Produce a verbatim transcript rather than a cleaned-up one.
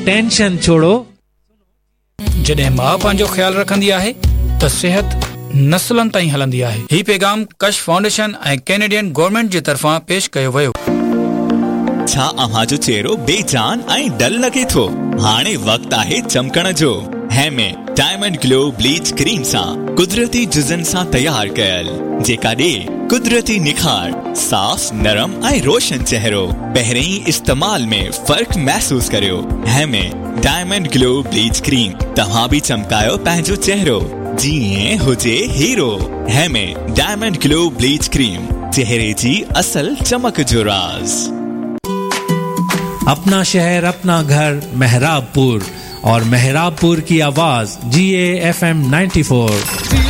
Tension छोड़ो। जॾहिं मां पंहिंजो ख्यालु रखंदी आहे त सिहत नस्लनि ताईं हलंदी आहे। ही पैगाम कश फाउंडेशन ऐं कैनेडियन गवर्नमेंट जे तरफ़ां पेश कयो वियो। छा अव्हां जो चेहरो बेजान ऐं डल लगे थो? हाणे वक्त आहे चमकण जो। हेमे डायमंड ग्लो ब्लीच क्रीम सां कुदरती जुज़न सां तैयार कयल, जेका ॾे कुदरती निखार, साफ नरम ऐं रोशन चेहरो। पहिरें ई इस्तेमाल में फर्क महसूस करियो। हेमे डायमंड ग्लो ब्लीच क्रीम तव्हां बि चमकायो पंहिंजो चेहरो जीअं हुजे hero. हेमे diamond glow bleach cream, चेहरे जी असल चमक जो राज। अपना शहर अपना घर मेहराबपुर, और मेहराबपुर की आवाज जी A F M ninety four.